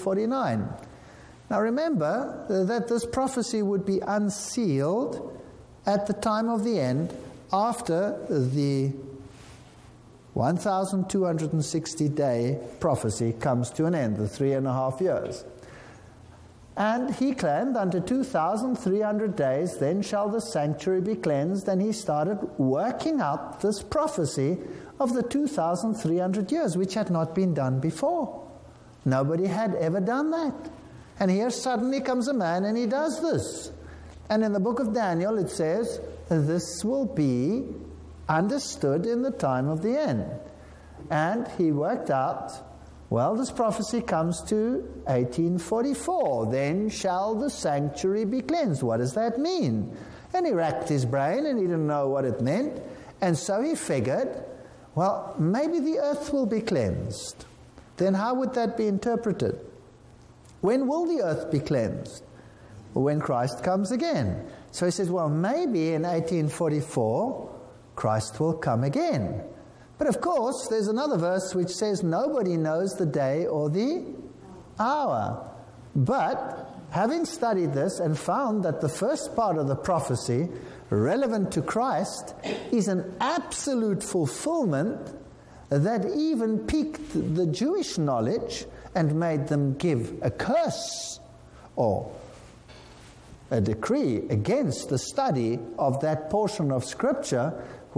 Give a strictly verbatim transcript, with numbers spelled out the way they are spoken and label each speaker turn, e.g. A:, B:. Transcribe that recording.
A: forty-nine. Now remember that this prophecy would be unsealed at the time of the end, after the one thousand two hundred sixty day prophecy comes to an end, the three and a half years. And he claimed, unto two thousand three hundred days, then shall the sanctuary be cleansed. And he started working out this prophecy of the two thousand three hundred years, which had not been done before. Nobody had ever done that. And here suddenly comes a man and he does this. And in the book of Daniel it says, this will be understood in the time of the end. And he worked out, well, this prophecy comes to eighteen forty-four. Then shall the sanctuary be cleansed. What does that mean? And he racked his brain and he didn't know what it meant. And so he figured, well, maybe the earth will be cleansed. Then how would that be interpreted? When will the earth be cleansed? Well, when Christ comes again. So he says, well, maybe in eighteen forty-four, Christ will come again. But of course, there's another verse which says nobody knows the day or the hour. But having studied this and found that the first part of the prophecy relevant to Christ is an absolute fulfillment that even piqued the Jewish knowledge and made them give a curse or a decree against the study of that portion of Scripture,